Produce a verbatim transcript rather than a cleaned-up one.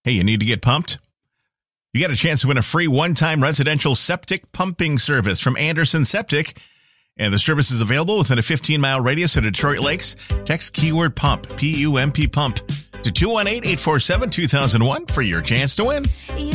Hey, you need to get pumped? You got a chance to win a free one-time residential septic pumping service from Anderson Septic. And the service is available within a fifteen-mile radius of Detroit Lakes. Text keyword pump, P U M P pump, to two one eight, eight four seven, two thousand one for your chance to win.